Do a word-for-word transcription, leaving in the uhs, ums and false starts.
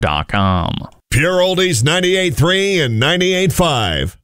dot com. Pure Oldies ninety-eight point three and ninety-eight point five.